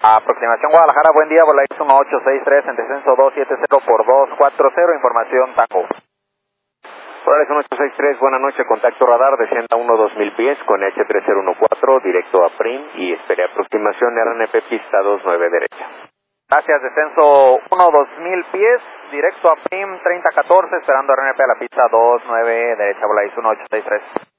Aproximación Guadalajara, buen día, Volaris 1863 en descenso 270 por 240, información Tango. Volaris 1863, buena noche, contacto radar, descienda 2000 pies con H3014, directo a PRIM y espere aproximación RNP pista 29 derecha. Gracias, descenso 2000 pies, directo a PRIM 3014, esperando RNP a la pista 29 derecha, Volaris 1863.